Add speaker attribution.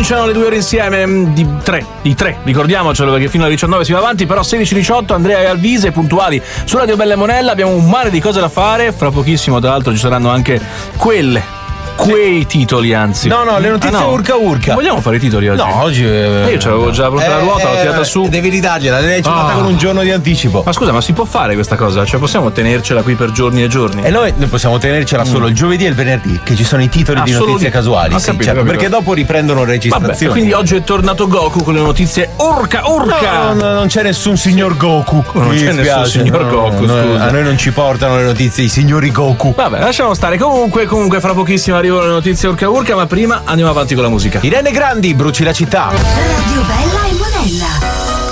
Speaker 1: cominciano le 2 ore insieme di tre, ricordiamocelo perché fino alle 19 si va avanti, però 16:18 Andrea e Alvise puntuali su Radio Bella e Monella, abbiamo un mare di cose da fare, fra pochissimo tra l'altro ci saranno anche quei titoli, anzi.
Speaker 2: No, le notizie urca.
Speaker 1: Non vogliamo fare i titoli oggi?
Speaker 2: No, oggi.
Speaker 1: Io ce l'avevo già pronta la ruota, l'ho tirata su.
Speaker 2: Devi ridargliela, l'hai fatta con un giorno di anticipo.
Speaker 1: Ma scusa, ma si può fare questa cosa? Cioè possiamo tenercela qui per giorni e giorni?
Speaker 2: E noi possiamo tenercela solo il giovedì e il venerdì, che ci sono i titoli di notizie casuali. Sì,
Speaker 1: capito.
Speaker 2: Perché dopo riprendono registrazioni.
Speaker 1: Vabbè, quindi oggi è tornato Goku con le notizie urca.
Speaker 2: No, non c'è nessun signor Goku.
Speaker 1: Non c'è nessun signor Goku, scusa.
Speaker 2: A noi non ci portano le notizie i signori Goku.
Speaker 1: Vabbè, lasciamo stare. Comunque fra pochissimo arrivano le notizie urca, ma prima andiamo avanti con la musica.
Speaker 2: Irene Grandi, Bruci la città.
Speaker 3: Radio Bella e Monella.